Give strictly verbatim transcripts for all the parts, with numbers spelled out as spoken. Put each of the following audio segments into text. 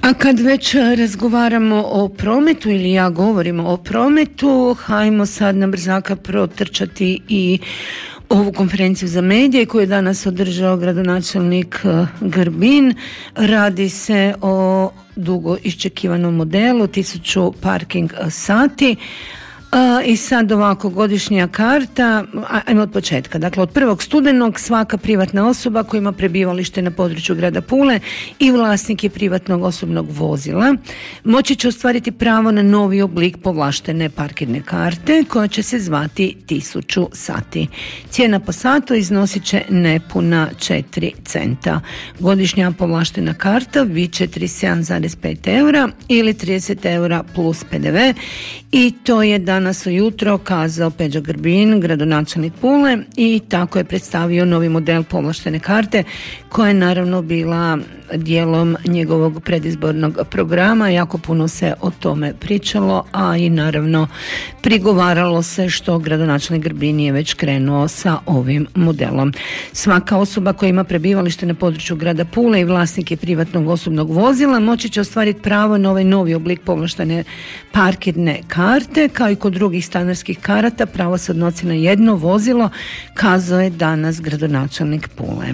A kad već razgovaramo o prometu ili ja govorimo o prometu, hajmo sad na brzaka protrčati i ovu konferenciju za medije koju je danas održao gradonačelnik Grbin. Radi se o dugo iščekivanom modelu, tisuću parking sati. Uh, I sad ovako, godišnja karta, ajmo od početka. Dakle, od prvog studenog svaka privatna osoba koja ima prebivalište na području grada Pule i vlasnik je privatnog osobnog vozila moći će ostvariti pravo na novi oblik povlaštene parkirne karte koja će se zvati tisuću sati. Cijena po satu iznosit će nepuna četiri centa. Godišnja povlaštena karta bit će trideset sedam zarez pet eura ili trideset eura plus pe de ve i to je dan danas ujutro kazao Peđa Grbin, gradonačelnik Pule, i tako je predstavio novi model povlaštene karte koja je naravno bila dijelom njegovog predizbornog programa. Jako puno se o tome pričalo, a i naravno prigovaralo se što gradonačelnik Grbin je već krenuo sa ovim modelom. Svaka osoba koja ima prebivalište na području grada Pule i vlasnik je privatnog osobnog vozila moći će ostvariti pravo na ovaj novi oblik povlaštene parkirne karte. Kao i kod drugih stanarskih karata, pravo se odnosi na jedno vozilo, kazao je danas gradonačelnik Pule.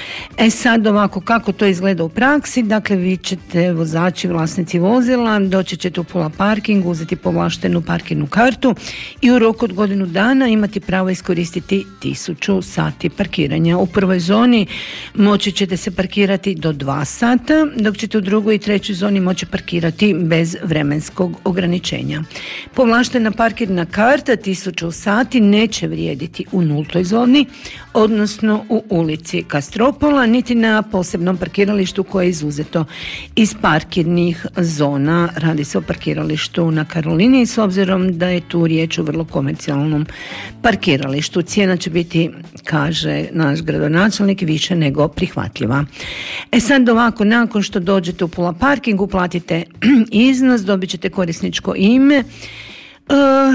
E sad ovako, kako to izgleda u praksi? Dakle, vi ćete, vozači, vlasnici vozila, doći ćete u Pula parking, uzeti povlaštenu parkirnu kartu i u roku od godinu dana imati pravo iskoristiti tisuću sati parkiranja. U prvoj zoni moći ćete se parkirati do dva sata, dok ćete u drugoj i trećoj zoni moći parkirati bez vremenskog ograničenja. Povlaštena parkirna karta tisuću sati neće vrijediti u nultoj zoni, odnosno u ulici Kastropola, niti na posebnom parkiralištu koje je izuzeto iz parkirnih zona. Radi se o parkiralištu na Karolini, s obzirom da je tu riječ o vrlo komercijalnom parkiralištu. Cijena će biti, kaže naš gradonačelnik, više nego prihvatljiva. E sad ovako, nakon što dođete u Pula parking, uplatite iznos, dobit ćete korisničko ime. Uh,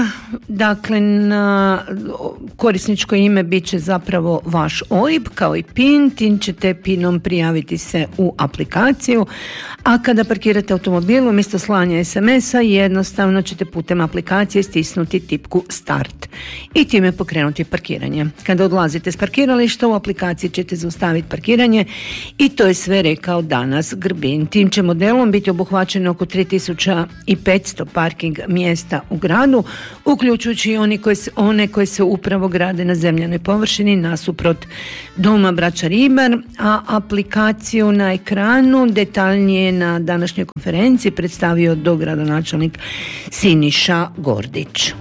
dakle, na korisničko ime bit će zapravo vaš o i be kao i pin. Tim ćete pinom prijaviti se u aplikaciju, a kada parkirate automobil umjesto slanja es em es-a jednostavno ćete putem aplikacije stisnuti tipku start i time pokrenuti parkiranje. Kada odlazite s parkirališta, u aplikaciji ćete zaustaviti parkiranje i to je sve rekao danas Grbin. Tim će modelom biti obuhvaćeno oko tri tisuće petsto parking mjesta u gradu, uključujući i one koje, se, one koje se upravo grade na zemljanoj površini nasuprot doma braća Ribar, a aplikaciju na ekranu detaljnije na današnjoj konferenciji predstavio dogradonačelnik Siniša Gordić.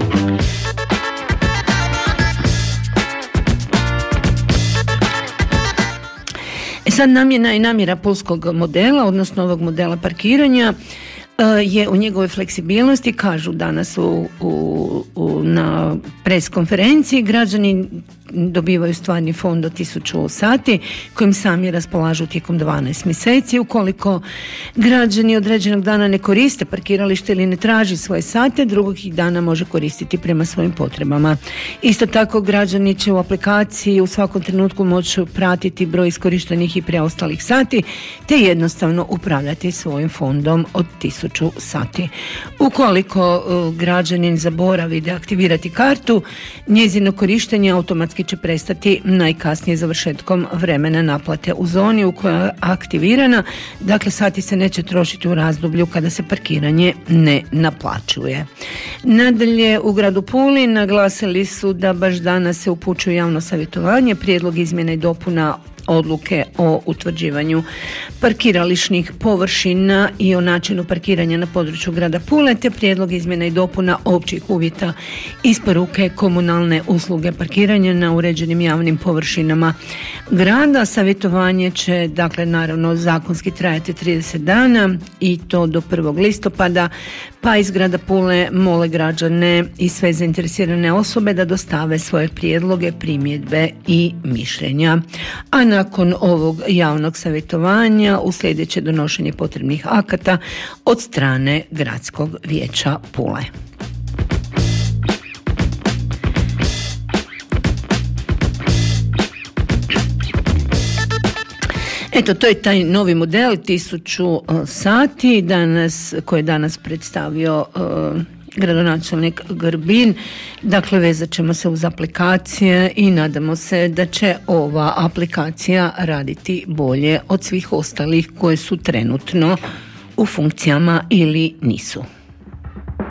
E sad, namjena i namjera pulskog modela, odnosno ovog modela parkiranja, je u njegovoj fleksibilnosti, kažu danas u, u, u, na pres konferenciji. Građani dobivaju stvarni fond od tisuću sati kojim sami raspolažu tijekom dvanaest mjeseci. Ukoliko građani određenog dana ne koriste parkiralište ili ne traži svoje sate, drugog ih dana može koristiti prema svojim potrebama. Isto tako, građani će u aplikaciji u svakom trenutku moći pratiti broj iskorištenih i preostalih sati te jednostavno upravljati svojim fondom od tisuću sati. Ukoliko uh, građanin zaboravi deaktivirati kartu, njezino korištenje automatski će prestati najkasnije završetkom vremena naplate u zoni u kojoj je aktivirana. Dakle, sati se neće trošiti u razdoblju kada se parkiranje ne naplaćuje. Nadalje, u gradu Puli naglasili su da baš danas se upućuje javno savjetovanje, prijedlog izmjena i dopuna odluke o utvrđivanju parkirališnih površina i o načinu parkiranja na području grada Pule, te prijedlog izmjena i dopuna općih uvjeta isporuke komunalne usluge parkiranja na uređenim javnim površinama grada. Savjetovanje će, dakle, naravno zakonski trajati trideset dana i to do prvog listopada, pa iz grada Pule mole građane i sve zainteresirane osobe da dostave svoje prijedloge, primjedbe i mišljenja. A nakon ovog javnog savjetovanja uslijedit će donošenje potrebnih akata od strane Gradskog vijeća Pule. Eto, to je taj novi model tisuću sati danas, koji je danas predstavio uh, gradonačelnik Grbin. Dakle, vezat ćemo se uz aplikacije i nadamo se da će ova aplikacija raditi bolje od svih ostalih koje su trenutno u funkcijama ili nisu.